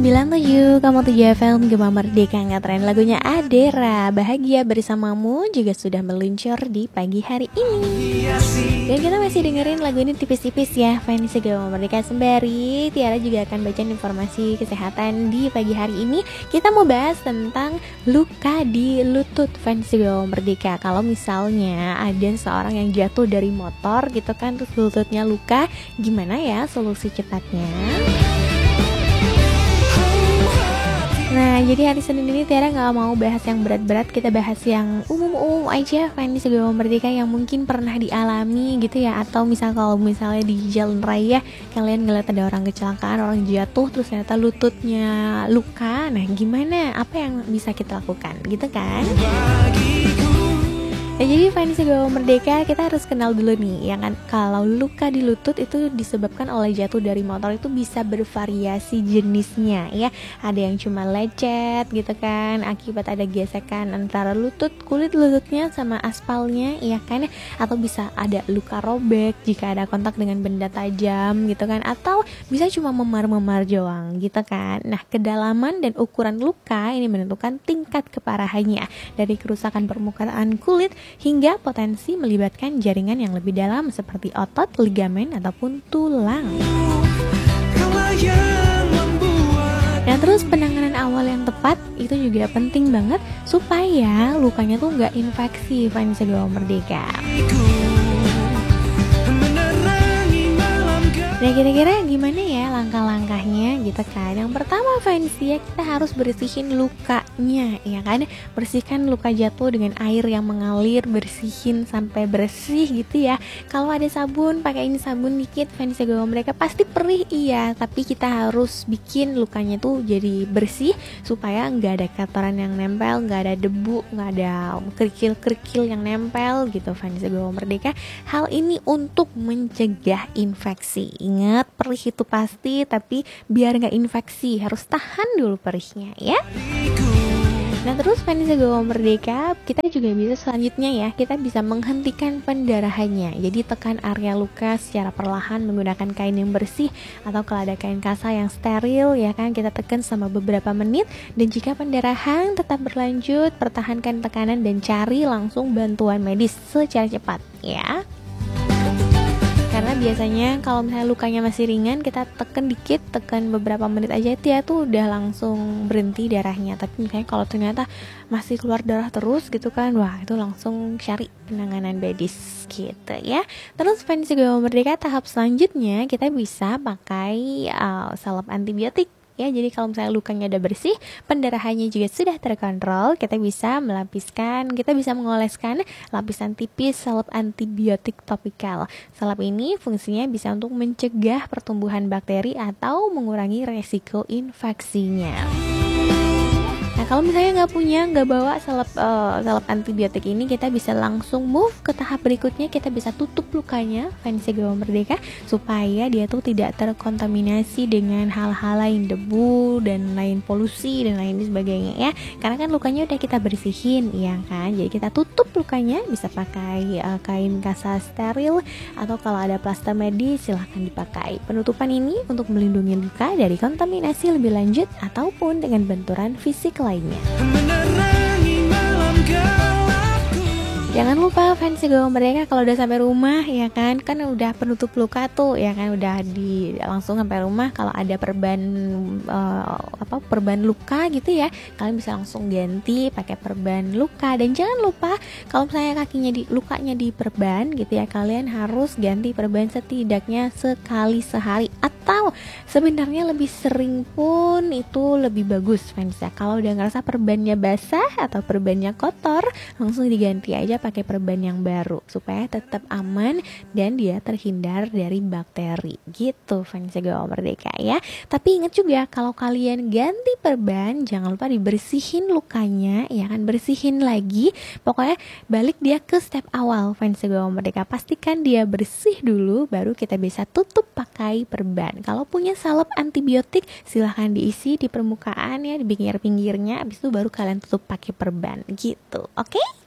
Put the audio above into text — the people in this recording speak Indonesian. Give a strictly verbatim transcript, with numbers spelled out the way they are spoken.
sembilan tujuh koma tujuh F M Gema Merdeka ngetren lagunya Adera. Bahagia bersamamu juga sudah meluncur di pagi hari ini. Dan kita masih dengerin lagu ini tipis-tipis ya, fans Gema Merdeka. Sembari Tiara juga akan baca informasi kesehatan di pagi hari ini. Kita mau bahas tentang luka di lutut, fans Gema Merdeka. Kalau misalnya ada seorang yang jatuh dari motor gitu kan, terus lututnya luka, gimana ya solusi cepatnya? Nah, jadi hari Senin ini Tiara gak mau bahas yang berat-berat, kita bahas yang umum-umum aja, fans Gema Merdeka, yang mungkin pernah dialami gitu ya. Atau misal kalau misalnya di jalan raya kalian ngeliat ada orang kecelakaan, orang jatuh terus ternyata lututnya luka. Nah, gimana? Apa yang bisa kita lakukan gitu kan? Ya, jadi fans Gema Merdeka, kita harus kenal dulu nih ya kan, kalau luka di lutut itu disebabkan oleh jatuh dari motor itu bisa bervariasi jenisnya ya. Ada yang cuma lecet gitu kan, akibat ada gesekan antara lutut, kulit lututnya sama aspalnya ya kan, atau bisa ada luka robek jika ada kontak dengan benda tajam gitu kan, atau bisa cuma memar-memar doang gitu kan. Nah, kedalaman dan ukuran luka ini menentukan tingkat keparahannya, dari kerusakan permukaan kulit hingga potensi melibatkan jaringan yang lebih dalam seperti otot, ligamen, ataupun tulang. Nah, terus penanganan awal yang tepat itu juga penting banget supaya lukanya tuh nggak infeksi, fans Gema Merdeka. Nah, kira-kira gimana ya langkah-langkahnya gitu kan? Yang pertama, fans ya, kita harus bersihin lukanya ya kan. Bersihkan luka jatuh dengan air yang mengalir, bersihin sampai bersih gitu ya. Kalau ada sabun, pakai ini sabun dikit, fans Gema Merdeka, pasti perih iya, tapi kita harus bikin lukanya tuh jadi bersih supaya nggak ada kotoran yang nempel, nggak ada debu, nggak ada kerikil-kerikil yang nempel gitu, fans Gema Merdeka. Hal ini untuk mencegah infeksi. Ingat, perih itu pasti, tapi biar nggak infeksi harus tahan dulu perihnya ya. Nah, terus fans Gema Merdeka, kita juga bisa selanjutnya ya, kita bisa menghentikan pendarahannya. Jadi tekan area luka secara perlahan menggunakan kain yang bersih, atau kalau ada kain kasa yang steril ya kan, kita tekan selama beberapa menit. Dan jika pendarahan tetap berlanjut, pertahankan tekanan dan cari langsung bantuan medis secara cepat ya. Karena biasanya kalau misalnya lukanya masih ringan, kita tekan dikit, tekan beberapa menit aja, dia tuh udah langsung berhenti darahnya. Tapi misalnya kalau ternyata masih keluar darah terus gitu kan, wah itu langsung cari penanganan medis gitu ya. Terus fans Gema Merdeka, tahap selanjutnya kita bisa pakai uh, salep antibiotik. Ya, jadi kalau misalnya lukanya udah bersih, pendarahannya juga sudah terkontrol, kita bisa melapiskan, kita bisa mengoleskan lapisan tipis salep antibiotik topikal. Salep ini fungsinya bisa untuk mencegah pertumbuhan bakteri atau mengurangi resiko infeksinya. Nah, kalau misalnya nggak punya, nggak bawa salep uh, salep antibiotik ini, kita bisa langsung move ke tahap berikutnya. Kita bisa tutup lukanya, fans Gema Merdeka, supaya dia tuh tidak terkontaminasi dengan hal-hal lain, debu dan lain polusi dan lain sebagainya ya. Karena kan lukanya udah kita bersihin, ya kan. Jadi kita tutup lukanya, bisa pakai uh, kain kasa steril, atau kalau ada plaster medis silahkan dipakai. Penutupan ini untuk melindungi luka dari kontaminasi lebih lanjut ataupun dengan benturan fisik lainnya. Jangan lupa fans Gema Merdeka, kalau udah sampai rumah ya kan, kan udah penutup luka tuh ya kan, udah di langsung sampai rumah, kalau ada perban uh, apa perban luka gitu ya, kalian bisa langsung ganti pakai perban luka. Dan jangan lupa kalau misalnya kakinya di lukanya di perban gitu ya, kalian harus ganti perban setidaknya sekali sehari, atau sebenarnya lebih sering pun itu lebih bagus fans ya. Kalau udah ngerasa perbannya basah atau perbannya kotor, langsung diganti aja pakai perban yang baru supaya tetap aman dan dia terhindar dari bakteri gitu, fans Gema Merdeka ya. Tapi ingat juga, kalau kalian ganti perban, jangan lupa dibersihin lukanya ya kan, bersihin lagi, pokoknya balik dia ke step awal, fans Gema Merdeka. Pastikan dia bersih dulu, baru kita bisa tutup pakai perban. Kalau punya salep antibiotik, silahkan diisi di permukaan ya, di pinggir-pinggirnya, habis itu baru kalian tutup pakai perban gitu, oke? Okay?